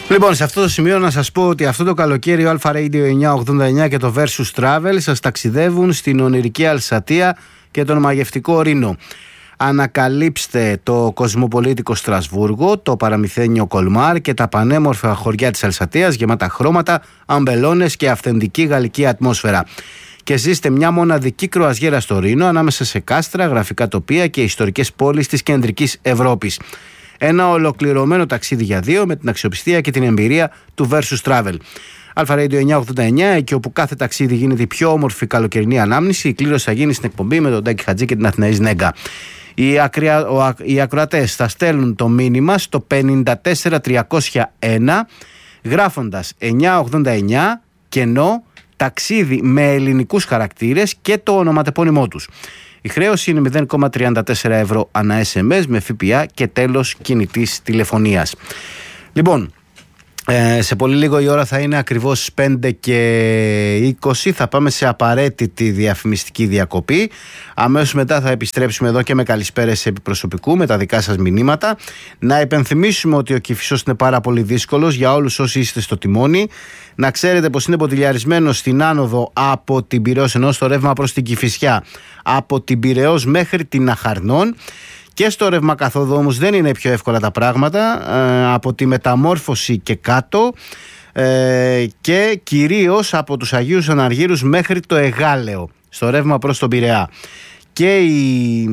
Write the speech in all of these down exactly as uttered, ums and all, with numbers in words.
Λοιπόν, σε αυτό το σημείο να σας πω ότι αυτό το καλοκαίρι ο Alpha Radio εννιακόσια ογδόντα εννιά και το Versus Travel σας ταξιδεύουν στην ονειρική Αλσατία και τον μαγευτικό Ρήνο. Ανακαλύψτε το κοσμοπολίτικο Στρασβούργο, το παραμυθένιο Κολμάρ και τα πανέμορφα χωριά της Αλσατίας γεμάτα χρώματα, αμπελώνες και αυθεντική γαλλική ατμόσφαιρα. Και ζήστε μια μοναδική κρουαζιέρα στο Ρήνο ανάμεσα σε κάστρα, γραφικά τοπία και ιστορικές πόλεις της κεντρικής Ευρώπης. Ένα ολοκληρωμένο ταξίδι για δύο με την αξιοπιστία και την εμπειρία του Versus Travel. Alpha Radio εννιακόσια ογδόντα εννιά, εκεί όπου κάθε ταξίδι γίνεται η πιο όμορφη καλοκαιρινή ανάμνηση, η κλήρωση θα γίνει στην εκπομπή με τον Τάκη Χατζή και την Αθηναή Νέγκα. Οι, ακρια... ο... οι ακροατές θα στέλνουν το μήνυμα στο πενήντα τέσσερα τριακόσια ένα γράφοντας εννιακόσια ογδόντα εννιά κενό ταξίδι με ελληνικούς χαρακτήρες και το ονοματεπώνυμό τους. Η χρέωση είναι μηδέν κόμμα τριάντα τέσσερα ευρώ ανά ες εμ ες με ΦΠΑ και τέλος κινητής τηλεφωνίας. Λοιπόν, ε, σε πολύ λίγο η ώρα θα είναι ακριβώς πέντε και είκοσι. Θα πάμε σε απαραίτητη διαφημιστική διακοπή. Αμέσως μετά θα επιστρέψουμε εδώ και με καλησπέρες επί προσωπικού, με τα δικά σας μηνύματα. Να υπενθυμίσουμε ότι ο Κηφισός είναι πάρα πολύ δύσκολος για όλους όσοι είστε στο τιμόνι. Να ξέρετε πως είναι ποτηλιαρισμένο στην άνοδο από την Πειραιώς, ενώ στο ρεύμα προς την Κηφισιά από την Πειραιώς μέχρι την Αχαρνών. Και στο ρεύμα καθόδου όμως δεν είναι πιο εύκολα τα πράγματα, ε, από τη Μεταμόρφωση και κάτω, ε, και κυρίως από τους Αγίους Αναργύρους μέχρι το Εγάλεο στο ρεύμα προς τον Πειραιά. Και η,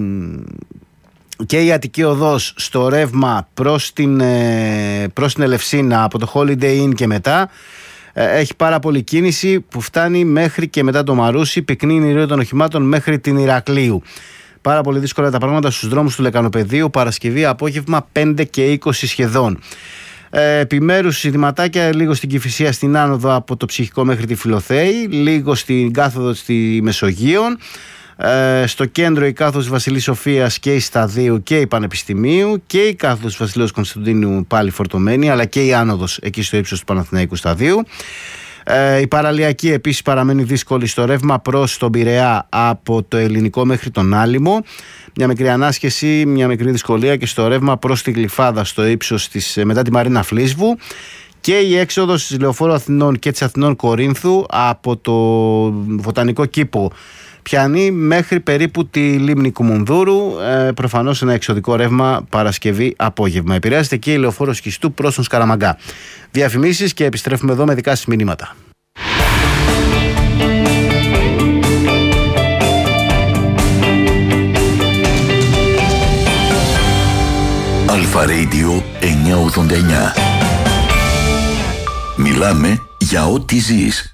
και η Αττική Οδός στο ρεύμα προς την, ε, προς την Ελευσίνα από το Holiday Inn και μετά έχει πάρα πολύ κίνηση που φτάνει μέχρι και μετά το Μαρούσι, πυκνή είναι η ροή των οχημάτων μέχρι την Ηρακλείου. Πάρα πολύ δύσκολα τα πράγματα στους δρόμους του Λεκανοπεδίου, Παρασκευή απόγευμα πέντε και είκοσι σχεδόν. Ε, επιμέρους σιδηματάκια λίγο στην Κηφισία στην άνοδο από το Ψυχικό μέχρι τη Φιλοθέη, λίγο στην κάθοδο στη Μεσογείων. Ε, στο κέντρο η κάθοδος Βασιλής Σοφίας και η Σταδίου και η Πανεπιστημίου και η κάθοδος Βασιλέως Κωνσταντίνου πάλι φορτωμένη, αλλά και η άνοδος εκεί στο ύψος του Παναθηναϊκού Σταδίου. Ε, η παραλιακή επίσης παραμένει δύσκολη στο ρεύμα προς τον Πειραιά από το Ελληνικό μέχρι τον Άλυμο. Μια μικρή ανάσχεση, μια μικρή δυσκολία και στο ρεύμα προς τη Γλυφάδα στο ύψος της, μετά τη Μαρίνα Φλίσβου. Και η έξοδος της Λεωφόρου Αθηνών και της Αθηνών Κορίνθου από το Βοτανικό Κήπο πιάνει μέχρι περίπου τη λίμνη Κουμουνδούρου, ε, προφανώς ένα εξωδικό ρεύμα Παρασκευή απόγευμα. Επηρεάζεται και η Λεωφόρος Κιστού προς τον Σκαραμαγκά. Διαφημίσεις και επιστρέφουμε εδώ με δικά σας μηνύματα. Alpha Radio εννιακόσια ογδόντα εννιά. Μιλάμε για ό,τι ζεις.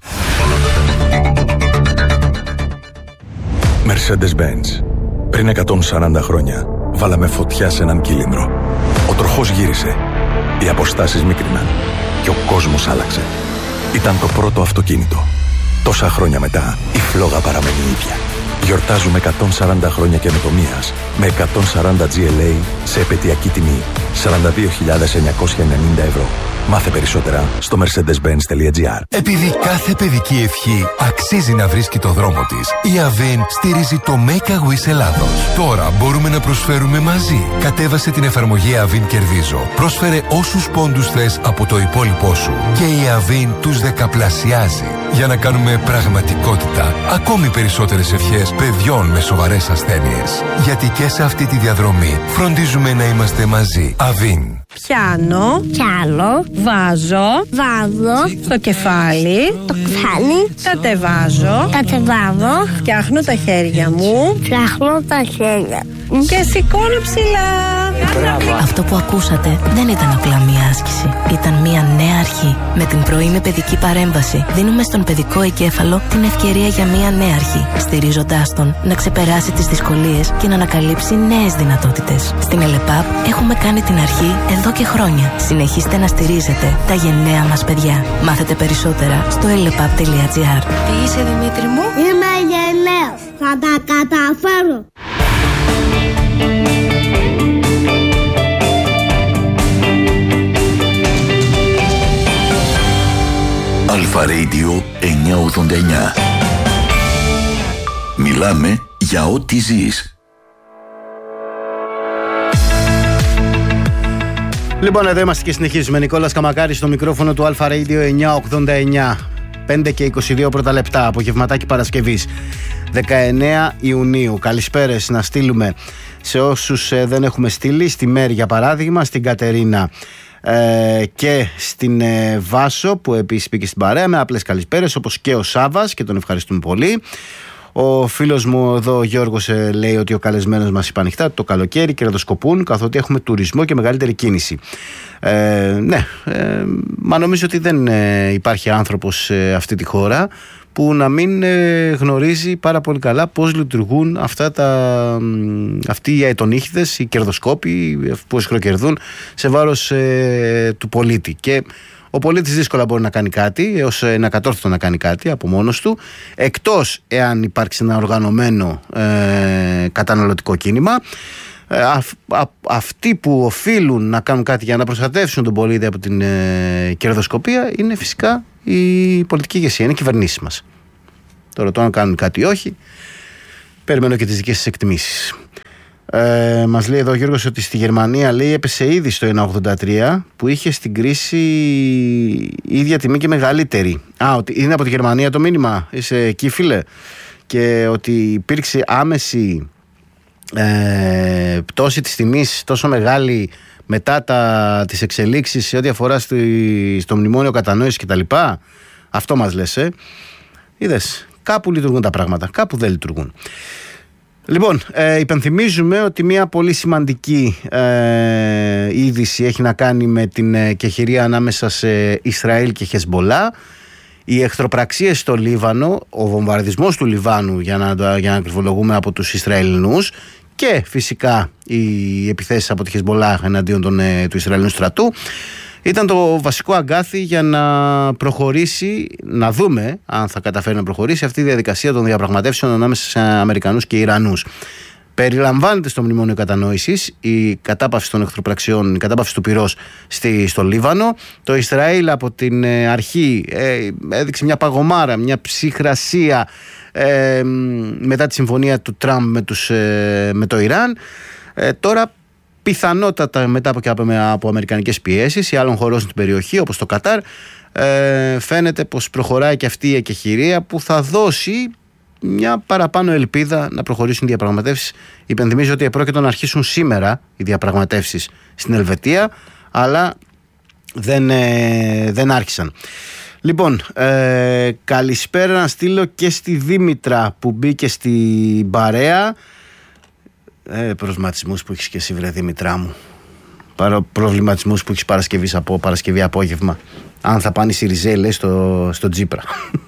Mercedes-Benz. Πριν εκατόν σαράντα χρόνια βάλαμε φωτιά σε έναν κύλινδρο. Ο τροχός γύρισε, οι αποστάσεις μίκριναν και ο κόσμος άλλαξε. Ήταν το πρώτο αυτοκίνητο. Τόσα χρόνια μετά η φλόγα παραμένει ίδια. Γιορτάζουμε εκατόν σαράντα χρόνια καινοτομίας με εκατόν σαράντα τζι ελ έι σε επαιτειακή τιμή σαράντα δύο χιλιάδες εννιακόσια ενενήντα ευρώ. Μάθε περισσότερα στο mercedes benz τελεία gr. Επειδή κάθε παιδική ευχή αξίζει να βρίσκει το δρόμο της, η Avin στηρίζει το Make a Wish Ελλάδος. Τώρα μπορούμε να προσφέρουμε μαζί. Κατέβασε την εφαρμογή Avin Κερδίζω. Πρόσφερε όσους πόντους θες από το υπόλοιπό σου και η Avin τους δεκαπλασιάζει για να κάνουμε πραγματικότητα ακόμη περισσότερες ευχές παιδιών με σοβαρές ασθένειες. Γιατί και σε αυτή τη διαδρομή φροντίζουμε να είμαστε μαζί. Avin. Πιάνω, πιάνω, βάζω, βάζω, στο κεφάλι, το κεφάλι, κατεβάζω, κατεβάζω, φτιάχνω τα χέρια μου, φτιάχνω τα χέρια και σηκώνω ψηλά. Αυτό που ακούσατε δεν ήταν απλά μία άσκηση. Ήταν μία νέα αρχή. Με την πρωινή παιδική παρέμβαση δίνουμε στον παιδικό εγκέφαλο την ευκαιρία για μία νέα αρχή, στηρίζοντάς τον να ξεπεράσει τις δυσκολίες και να ανακαλύψει νέες δυνατότητες. Στην ΕΛΕΠΑΠ έχουμε κάνει την αρχή εδώ και χρόνια. Συνεχίστε να στηρίζετε τα γενναία μας παιδιά. Μάθετε περισσότερα στο ελεπαπ τελεία gr. Τι είσαι, Δημήτρη μου? Είμαι γενναίος. Θα τα καταφέρω. Alpha Radio εννιακόσια ογδόντα εννιά. Μιλάμε για ό,τι ζεις. Λοιπόν, εδώ είμαστε και συνεχίζουμε. Νικόλας Καμακάρης στο μικρόφωνο του Αλφα Radio εννιακόσια ογδόντα εννιά. πέντε και είκοσι δύο πρώτα λεπτά, απογευματάκι Παρασκευής, δεκαεννέα Ιουνίου. Καλησπέρες να στείλουμε σε όσους ε, δεν έχουμε στείλει. Στη Μέρη, για παράδειγμα, στην Κατερίνα ε, και στην ε, Βάσο, που επίσης πήγε στην παρέα, με απλές καλησπέρες, όπως και ο Σάβας, και τον ευχαριστούμε πολύ. Ο φίλος μου εδώ, ο Γιώργος, ε, λέει ότι ο καλεσμένος μας είπε ανοιχτά το καλοκαίρι κερδοσκοπούν, καθότι έχουμε τουρισμό και μεγαλύτερη κίνηση. Ε, ναι, ε, μα νομίζω ότι δεν ε, υπάρχει άνθρωπος σε αυτή τη χώρα που να μην ε, γνωρίζει πάρα πολύ καλά πώς λειτουργούν αυτά τα, αυτοί οι αετονύχηδες, οι κερδοσκόποι που εσχροκερδούν σε βάρος ε, του πολίτη. Και ο πολίτης δύσκολα μπορεί να κάνει κάτι, έως ένα κατόρθωτο να κάνει κάτι από μόνος του, εκτός εάν υπάρξει ένα οργανωμένο ε, καταναλωτικό κίνημα. Ε, α, α, αυτοί που οφείλουν να κάνουν κάτι για να προστατεύσουν τον πολίτη από την ε, κερδοσκοπία είναι φυσικά η πολιτική ηγεσία, είναι οι κυβερνήσεις μας. Τώρα το αν κάνουν κάτι ή όχι, περιμένω και τις δικές σας εκτιμήσεις. Ε, μας λέει εδώ ο Γιώργος ότι στη Γερμανία, λέει, έπεσε ήδη στο ένα ογδόντα τρία, που είχε στην κρίση η ίδια τιμή και μεγαλύτερη. Α, ότι είναι από τη Γερμανία το μήνυμα, είσαι εκεί φίλε, και ότι υπήρξε άμεση ε, πτώση της τιμής τόσο μεγάλη μετά τα, τις εξελίξεις σε ό,τι αφορά στη, στο μνημόνιο κατανόησης κτλ. Αυτό μας λες, ε. Είδες, κάπου λειτουργούν τα πράγματα, κάπου δεν λειτουργούν. Λοιπόν, ε, υπενθυμίζουμε ότι μια πολύ σημαντική ε, είδηση έχει να κάνει με την ε, κεχηρία ανάμεσα σε Ισραήλ και Χεσμπολά. Οι εχθροπραξίες στο Λίβανο, ο βομβαρδισμός του Λιβάνου, για να, για να ακριβολογούμε, από τους Ισραηλινούς, και φυσικά οι επιθέσεις από τη Χεσμπολά εναντίον των, ε, του Ισραηλινού στρατού, ήταν το βασικό αγκάθι για να προχωρήσει, να δούμε αν θα καταφέρει να προχωρήσει αυτή η διαδικασία των διαπραγματεύσεων ανάμεσα σε Αμερικανούς και Ιρανούς. Περιλαμβάνεται στο μνημόνιο κατανόησης η κατάπαυση των εχθροπραξιών, η κατάπαυση του πυρός στη, στο Λίβανο. Το Ισραήλ από την αρχή ε, έδειξε μια παγωμάρα, μια ψυχρασία ε, μετά τη συμφωνία του Τραμπ με, τους, ε, με το Ιράν. Ε, τώρα πιθανότατα μετά από, και από αμερικανικές πιέσεις ή άλλων χωρών στην περιοχή, όπως το Κατάρ, ε, φαίνεται πως προχωράει και αυτή η εκεχηρία που θα δώσει μια παραπάνω ελπίδα να προχωρήσουν οι διαπραγματεύσεις. Υπενθυμίζω ότι επρόκειτο να αρχίσουν σήμερα οι διαπραγματεύσεις στην Ελβετία, αλλά δεν, ε, δεν άρχισαν. Λοιπόν, ε, καλησπέρα να στείλω και στη Δήμητρα που μπήκε στην παρέα. Ε, προβληματισμούς που έχεις και εσύ, βρε Δημητρά μου. Παρο, προβληματισμούς που έχεις Παρασκευή, από, Παρασκευή απόγευμα. Αν θα πάνε οι Σιριζέοι, λέει, στο, στο Τσίπρα.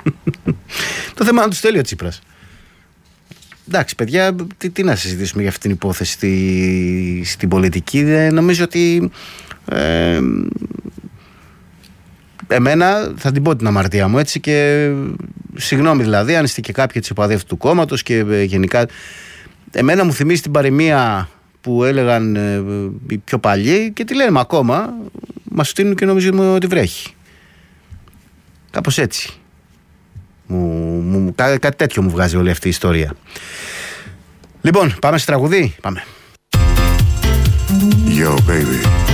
Το θέμα είναι να τους στέλνει ο Τσίπρας. Εντάξει, παιδιά, τι, τι να συζητήσουμε για αυτή την υπόθεση στη, στην πολιτική. Ε, νομίζω ότι ε, εμένα θα την πω την αμαρτία μου, έτσι, και συγγνώμη δηλαδή αν είστε και κάποιοι της υπαδεύτου του κόμματος και ε, γενικά. Εμένα μου θυμίζει την παροιμία που έλεγαν ε, οι πιο παλιοί, και τη λένε ακόμα, μας στείλουν και νομίζουμε ότι βρέχει. Κάπως έτσι. Μου, μου, κά, κάτι τέτοιο μου βγάζει όλη αυτή η ιστορία. Λοιπόν, πάμε σε τραγουδί. Πάμε. Yo, baby.